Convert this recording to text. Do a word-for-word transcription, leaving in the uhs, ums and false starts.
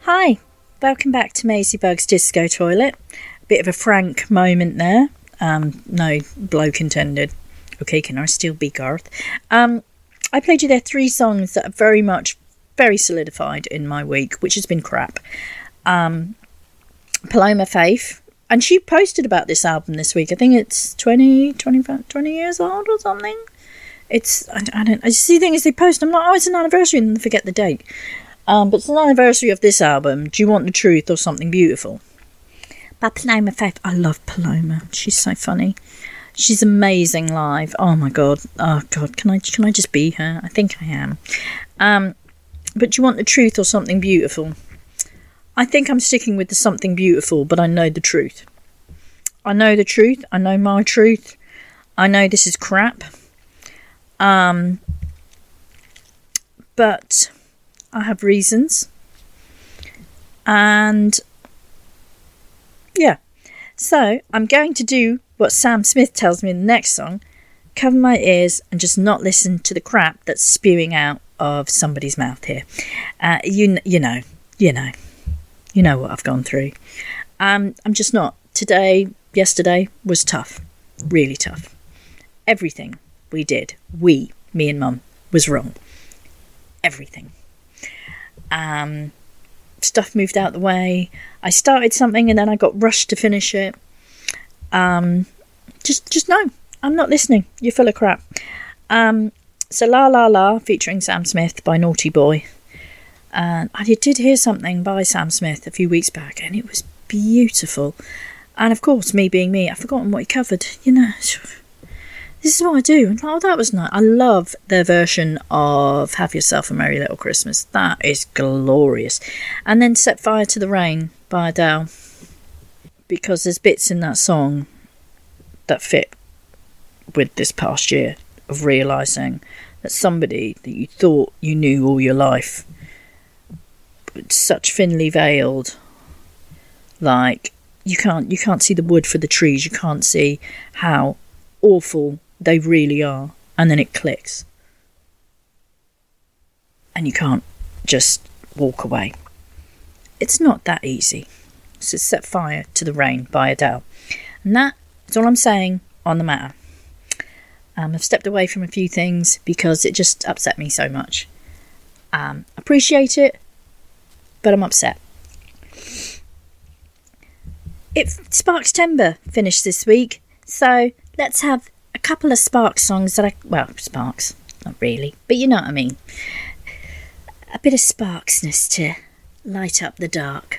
Hi, welcome back to Maisie Bug's Disco Toilet. A bit of a frank moment there. Um, no bloke intended. Okay, can I still be Garth? Um, I played you there three songs that are very much, very solidified in my week, which has been crap. Um, Paloma Faith, and she posted about this album this week. I think it's twenty, twenty-five, twenty years old or something. It's, I, I don't, I see the thing is they post, I'm like, oh, it's an anniversary, and then forget the date. Um, but it's an anniversary of this album. Do you want the truth or something beautiful? By Paloma Faith. I love Paloma. She's so funny. She's amazing live. Oh my god. Oh god. Can I can I just be her? I think I am. Um, but do you want the truth or something beautiful? I think I'm sticking with the something beautiful, but I know the truth. I know the truth. I know my truth. I know this is crap. Um, but I have reasons. And yeah. So I'm going to do what Sam Smith tells me in the next song. Cover my ears and just not listen to the crap that's spewing out of somebody's mouth here. Uh, you, you know, you know, you know what I've gone through. Um, I'm just not. Today, yesterday was tough. Really tough. Everything we did, we, me and Mum, was wrong. Everything. Um, stuff moved out the way. I started something and then I got rushed to finish it. Um, just, just no, I'm not listening. You're full of crap. Um, so La La La featuring Sam Smith by Naughty Boy. And I did hear something by Sam Smith a few weeks back and it was beautiful. And of course, me being me, I've forgotten what he covered. You know, this is what I do. And oh, that was nice. I love their version of Have Yourself a Merry Little Christmas. That is glorious. And then Set Fire to the Rain by Adele. Because there's bits in that song that fit with this past year of realising that somebody that you thought you knew all your life, such thinly veiled, like you can't you can't see the wood for the trees, you can't see how awful they really are, and then it clicks and you can't just walk away. It's not that easy. So Set Fire to the Rain by Adele, and that is all I'm saying on the matter. um, I've stepped away from a few things because it just upset me so much. um, appreciate it, but I'm upset. It Sparks Timber finished this week, so let's have a couple of Sparks songs that I... Well, Sparks, not really, but you know what I mean. A bit of sparksness to light up the dark.